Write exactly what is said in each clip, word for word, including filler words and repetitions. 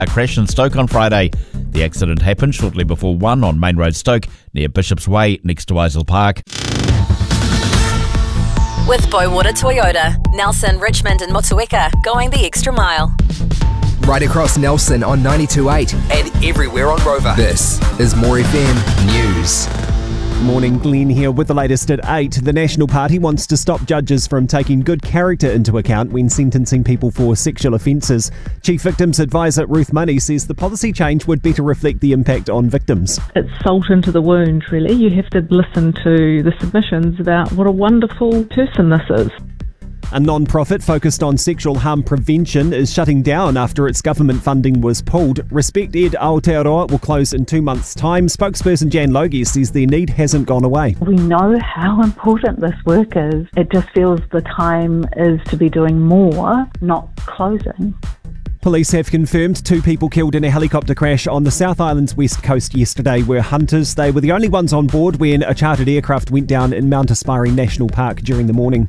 A crash in Stoke on Friday. The accident happened shortly before one on Main Road Stoke, near Bishop's Way, next to Isle Park. With Bowater Toyota, Nelson, Richmond and Motueka, going the extra mile. Right across Nelson on ninety-two point eight and everywhere on Rover. This is More F M News. Morning, Glenn here with the latest at eight. The National Party wants to stop judges from taking good character into account when sentencing people for sexual offences. Chief Victims Advisor Ruth Money says the policy change would better reflect the impact on victims. It's salt into the wound, really. You have to listen to the submissions about what a wonderful person this is. A non-profit focused on sexual harm prevention is shutting down after its government funding was pulled. Respect Ed Aotearoa will close in two months' time. Spokesperson Jan Logie says their need hasn't gone away. We know how important this work is. It just feels the time is to be doing more, not closing. Police have confirmed two people killed in a helicopter crash on the South Island's west coast yesterday were hunters. They were the only ones on board when a chartered aircraft went down in Mount Aspari National Park during the morning.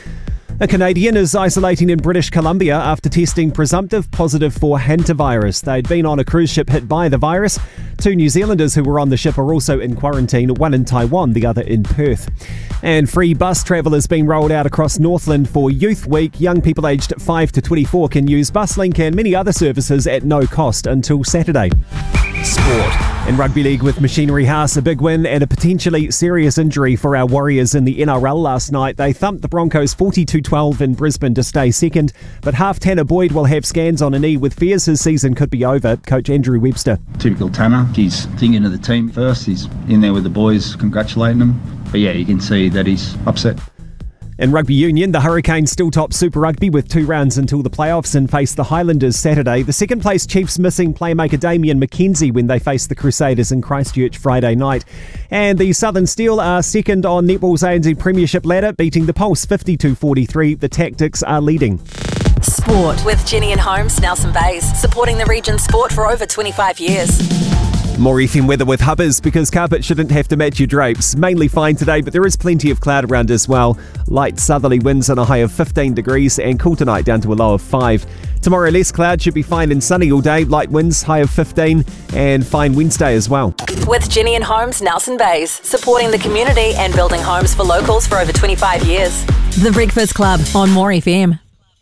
A Canadian is isolating in British Columbia after testing presumptive positive for hantavirus. They'd been on a cruise ship hit by the virus. Two New Zealanders who were on the ship are also in quarantine, one in Taiwan, the other in Perth. And free bus travel has been rolled out across Northland for Youth Week. Young people aged five to twenty-four can use BusLink and many other services at no cost until Saturday. Sport. In Rugby League with Machinery House, a big win and a potentially serious injury for our Warriors in the N R L last night. They thumped the Broncos forty-two twelve in Brisbane to stay second, but half Tanner Boyd will have scans on a knee with fears his season could be over. Coach Andrew Webster. Typical Tanner. He's thinking of the team first. He's in there with the boys, congratulating them. But yeah, you can see that he's upset. In Rugby Union, the Hurricanes still top Super Rugby with two rounds until the playoffs and face the Highlanders Saturday. The second place Chiefs missing playmaker Damien McKenzie when they face the Crusaders in Christchurch Friday night. And the Southern Steel are second on Netball's A N Z Premiership ladder, beating the Pulse fifty-two forty-three. The Tactics are leading. Sport with Jenny and Holmes, Nelson Bays, supporting the region's sport for over twenty-five years. More F M weather with Hubbers, because carpet shouldn't have to match your drapes. Mainly fine today, but there is plenty of cloud around as well. Light southerly winds on a high of fifteen degrees and cool tonight down to a low of five. Tomorrow less cloud, should be fine and sunny all day. Light winds, high of fifteen, and fine Wednesday as well. With Jenny and Holmes, Nelson Bays, supporting the community and building homes for locals for over twenty-five years. The Breakfast Club on More F M.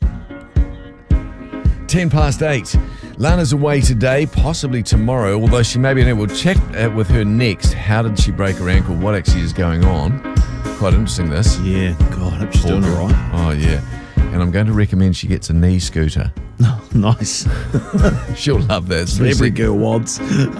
Ten past eight. Lana's away today, possibly tomorrow, although she may be able to check uh, with her next. How did she break her ankle? What actually is going on? Quite interesting, this. Yeah, God, I hope she's Poor doing girl. all right. Oh, yeah. And I'm going to recommend she gets a knee scooter. Nice. She'll love that. Every girl wants.